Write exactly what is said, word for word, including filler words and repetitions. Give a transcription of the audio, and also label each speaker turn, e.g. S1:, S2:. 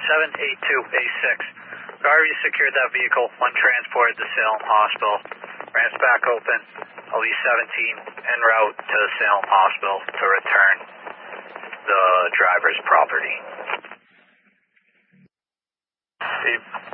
S1: seven eight two A six. Garvey secured that vehicle when transported to Salem Hospital. Ramps back open. Elise seventeen en route to Salem Hospital to return the driver's property. Steve.